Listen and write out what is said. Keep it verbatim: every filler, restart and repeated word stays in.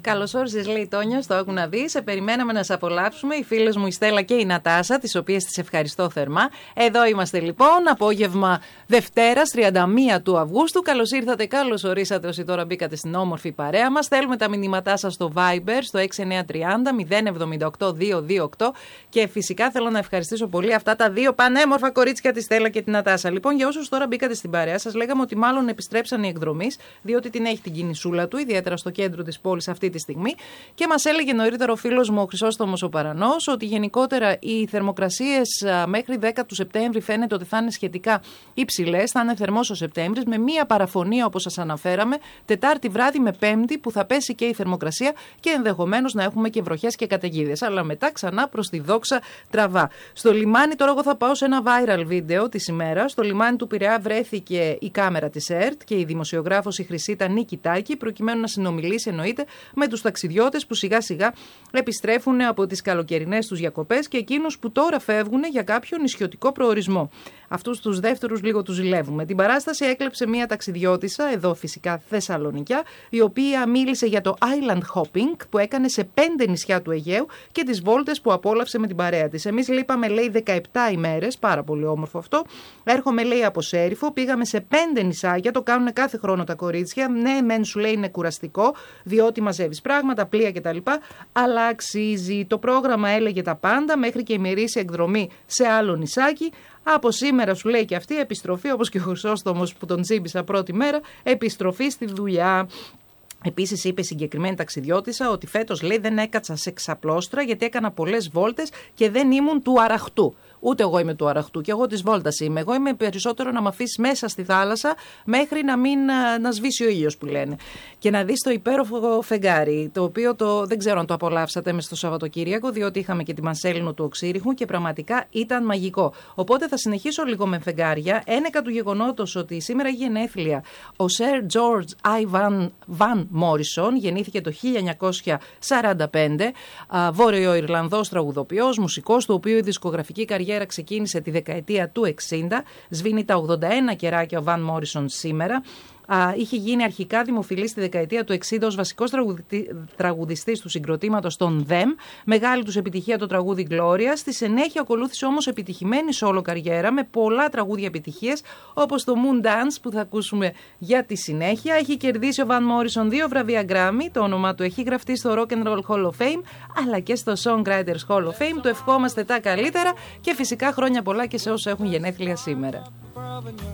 Καλώς όρισες, λέει η Τόνια, στο Άκου να δεις. Σε περιμέναμε να σε απολαύσουμε. Οι φίλες μου η Στέλλα και η Νατάσα, τις οποίες τις ευχαριστώ θερμά. Εδώ είμαστε λοιπόν, απόγευμα Δευτέρας, τριάντα μία του Αυγούστου. Καλώς ήρθατε, καλώς ορίσατε όσοι τώρα μπήκατε στην όμορφη παρέα μας. Θέλουμε τα μηνύματά σας στο Viber, στο έξι εννιά τρία μηδέν μηδέν εβδομήντα οκτώ διακόσια είκοσι οκτώ. Και φυσικά θέλω να ευχαριστήσω πολύ αυτά τα δύο πανέμορφα κορίτσια, τη Στέλλα και την Νατάσα. Λοιπόν, για όσους τώρα μπήκατε στην παρέα, σας λέγαμε ότι μάλλον επιστρέψαν οι εκδρομείς, διότι την έχει την κινησούλα του, ιδιαίτερα στο κέντρο της πόλης αυτή τη στιγμή. Και μας έλεγε νωρίτερα ο φίλος μου ο Χρυσόστομος ο Παρανός ότι γενικότερα οι θερμοκρασίες μέχρι δέκα του Σεπτέμβρη φαίνεται ότι θα είναι σχετικά υψηλές, θα είναι θερμός ο Σεπτέμβρης, με μία παραφωνία όπως σας αναφέραμε, Τετάρτη βράδυ με Πέμπτη που θα πέσει και η θερμοκρασία και ενδεχομένως να έχουμε και βροχές και καταιγίδες. Αλλά μετά ξανά προς τη δόξα τραβά. Στο λιμάνι, τώρα εγώ θα πάω σε ένα viral βίντεο της ημέρας. Στο λιμάνι του Πειραιά βρέθηκε η κάμερα της ΕΡΤ και η δημοσιογράφος η Χρυσίτα Νίκη Τάκη, προκειμένου να συνομιλήσει εννοείται με τους ταξιδιώτες που σιγά σιγά επιστρέφουν από τις καλοκαιρινές τους διακοπές και εκείνους που τώρα φεύγουν για κάποιο νησιωτικό προορισμό. Αυτούς τους δεύτερους λίγο τους ζηλεύουμε. Την παράσταση έκλεψε μία ταξιδιώτισσα, εδώ φυσικά Θεσσαλονικιά, η οποία μίλησε για το island hopping που έκανε σε πέντε νησιά του Αιγαίου και τις βόλτες που απόλαυσε με την παρέα της. Εμείς λείπαμε, λέει, δεκαεπτά ημέρες, πάρα πολύ όμορφο αυτό. Έρχομαι, λέει, από Σέριφο, πήγαμε σε πέντε νησάκια, το κάνουν κάθε χρόνο τα κορίτσια. Ναι, μεν σου λέει είναι κουραστικό, διότι μαζεύεις πράγματα, πλοία κτλ. Αλλά αξίζει. Το πρόγραμμα έλεγε τα πάντα, μέχρι και ημερήσια εκδρομή σε άλλο νησάκι. Από σήμερα σου λέει και αυτή επιστροφή, όπως και ο Χρυσόστομος που τον τσίμπησα πρώτη μέρα, επιστροφή στη δουλειά. Επίσης είπε συγκεκριμένη ταξιδιώτισσα ότι φέτος, λέει, δεν έκατσα σε ξαπλώστρα γιατί έκανα πολλές βόλτες και δεν ήμουν του αραχτού. Ούτε εγώ είμαι του αραχτού και εγώ της βόλτας είμαι. Εγώ είμαι περισσότερο να με αφήσει μέσα στη θάλασσα μέχρι να μην να σβήσει ο ήλιος που λένε. Και να δεις το υπέροχο φεγγάρι, το οποίο το, δεν ξέρω αν το απολαύσατε μες στο Σαββατοκύριακο, διότι είχαμε και τη Μανσέλινο του Οξύριχου και πραγματικά ήταν μαγικό. Οπότε θα συνεχίσω λίγο με φεγγάρια. Ένεκα του γεγονότος ότι σήμερα έχει γενέθλια ο Sir George Ivan Van Morrison, γεννήθηκε το χίλια εννιακόσια σαράντα πέντε, Βόρειο-Ιρλανδός τραγουδοποιός, μουσικός, του οποίου η δισκογραφική καριέρα ξεκίνησε τη δεκαετία του εξήντα, σβήνει τα ογδόντα ένα κεράκια ο Van Morrison σήμερα. Α, είχε γίνει αρχικά δημοφιλής στη δεκαετία του εξήντα ως βασικός τραγουδιστής του συγκροτήματος των Them. Μεγάλη τους επιτυχία το τραγούδι Gloria. Στη συνέχεια ακολούθησε όμως επιτυχημένη solo καριέρα με πολλά τραγούδια επιτυχίες, όπως το Moon Dance που θα ακούσουμε για τη συνέχεια. Έχει κερδίσει ο Van Morrison δύο βραβεία Grammy. Το όνομά του έχει γραφτεί στο Rock and Roll Hall of Fame αλλά και στο Songwriters Hall of Fame. Του ευχόμαστε τα καλύτερα και φυσικά χρόνια πολλά και σε όσους έχουν γενέθλια σήμερα.